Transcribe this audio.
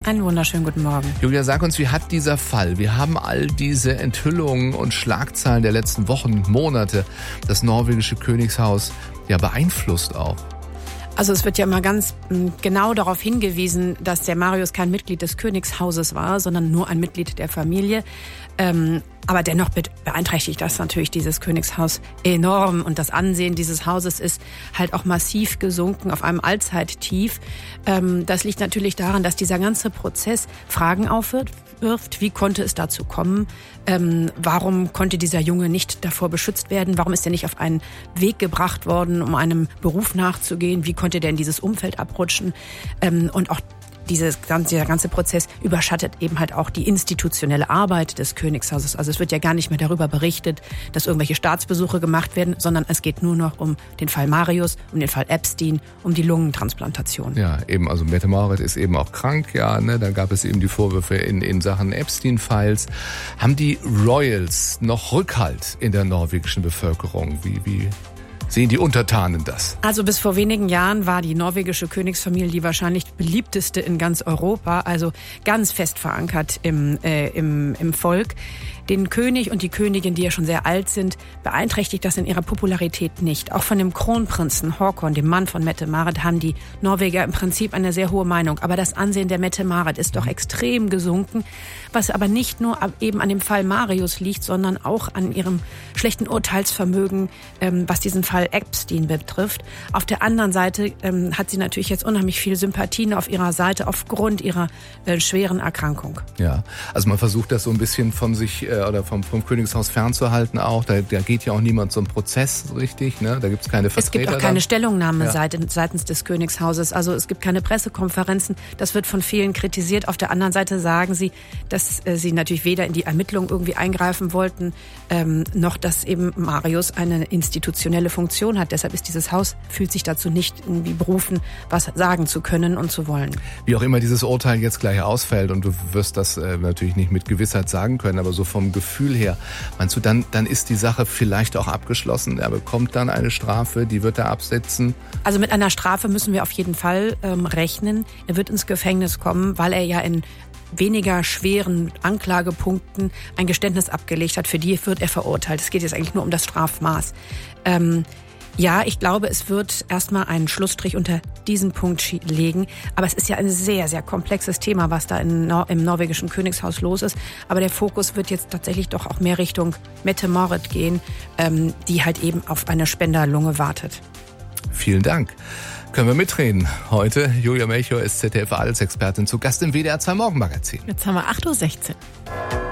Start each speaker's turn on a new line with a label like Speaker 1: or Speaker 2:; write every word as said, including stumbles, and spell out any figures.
Speaker 1: Einen wunderschönen guten Morgen.
Speaker 2: Julia, sag uns, wie hat dieser Fall, wir haben all diese Enthüllungen und Schlagzeilen der letzten Wochen und Monate, das norwegische Königshaus ja beeinflusst auch?
Speaker 1: Also es wird ja mal ganz genau darauf hingewiesen, dass der Marius kein Mitglied des Königshauses war, sondern nur ein Mitglied der Familie. Ähm, aber dennoch beeinträchtigt das natürlich dieses Königshaus enorm. Und das Ansehen dieses Hauses ist halt auch massiv gesunken auf einem Allzeittief. Ähm, das liegt natürlich daran, dass dieser ganze Prozess Fragen aufwirft. Wie konnte es dazu kommen? Ähm, warum konnte dieser Junge nicht davor beschützt werden? Warum ist er nicht auf einen Weg gebracht worden, um einem Beruf nachzugehen? Wie konnte der in dieses Umfeld abrutschen? Ähm, und auch Dieses, dieser ganze Prozess überschattet eben halt auch die institutionelle Arbeit des Königshauses. Also es wird ja gar nicht mehr darüber berichtet, dass irgendwelche Staatsbesuche gemacht werden, sondern es geht nur noch um den Fall Marius, um den Fall Epstein, um die Lungentransplantation.
Speaker 2: Ja, eben, also Mette-Marit ist eben auch krank, ja, ne, da gab es eben die Vorwürfe in, in Sachen Epstein-Files. Haben die Royals noch Rückhalt in der norwegischen Bevölkerung? Wie, wie sehen die Untertanen das?
Speaker 1: Also bis vor wenigen Jahren war die norwegische Königsfamilie die wahrscheinlich beliebteste in ganz Europa, also ganz fest verankert im, äh, im, im Volk. Den König und die Königin, die ja schon sehr alt sind, beeinträchtigt das in ihrer Popularität nicht. Auch von dem Kronprinzen Håkon, dem Mann von Mette-Marit, haben die Norweger im Prinzip eine sehr hohe Meinung. Aber das Ansehen der Mette-Marit ist doch extrem gesunken, was aber nicht nur eben an dem Fall Marius liegt, sondern auch an ihrem schlechten Urteilsvermögen, ähm, was diesen Fall Epstein betrifft. Auf der anderen Seite ähm, hat sie natürlich jetzt unheimlich viel Sympathien auf ihrer Seite aufgrund ihrer äh, schweren Erkrankung.
Speaker 2: Ja, also man versucht das so ein bisschen von sich äh, oder vom, vom Königshaus fernzuhalten auch. Da, da geht ja auch niemand zum Prozess richtig, ne? Da gibt es keine Vertreter.
Speaker 1: Es gibt auch keine
Speaker 2: dann.
Speaker 1: Stellungnahme
Speaker 2: ja.
Speaker 1: seitens, seitens des Königshauses. Also es gibt keine Pressekonferenzen. Das wird von vielen kritisiert. Auf der anderen Seite sagen sie, dass äh, sie natürlich weder in die Ermittlungen irgendwie eingreifen wollten, ähm, noch dass eben Marius eine institutionelle Funktion hat. Deshalb ist dieses Haus, fühlt sich dazu nicht irgendwie berufen, was sagen zu können und zu wollen.
Speaker 2: Wie auch immer dieses Urteil jetzt gleich ausfällt, und du wirst das äh, natürlich nicht mit Gewissheit sagen können, aber so vom Gefühl her, meinst du, dann, dann ist die Sache vielleicht auch abgeschlossen? Er bekommt dann eine Strafe, die wird er absetzen?
Speaker 1: Also mit einer Strafe müssen wir auf jeden Fall ähm, rechnen. Er wird ins Gefängnis kommen, weil er ja in weniger schweren Anklagepunkten ein Geständnis abgelegt hat. Für die wird er verurteilt. Es geht jetzt eigentlich nur um das Strafmaß. Ähm, Ja, ich glaube, es wird erstmal einen Schlussstrich unter diesen Punkt legen. Aber es ist ja ein sehr, sehr komplexes Thema, was da in Nor- im norwegischen Königshaus los ist. Aber der Fokus wird jetzt tatsächlich doch auch mehr Richtung Mette-Marit gehen, ähm, die halt eben auf eine Spenderlunge wartet.
Speaker 2: Vielen Dank. Können wir mitreden. Heute Julia Melchior ist Z D F-Adelsexpertin zu Gast im W D R zwei Morgenmagazin.
Speaker 1: Jetzt haben wir acht Uhr sechzehn.